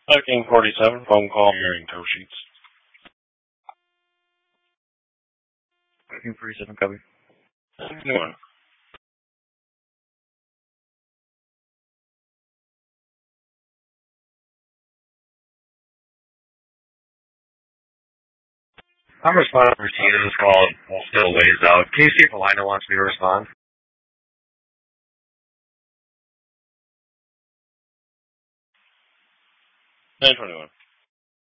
King 47, phone call, hearing tow sheets. King 47, copy. New one. I'm responding to routine of this call. I'll still ways out. Can you see if Elena wants me to respond? Nine 21.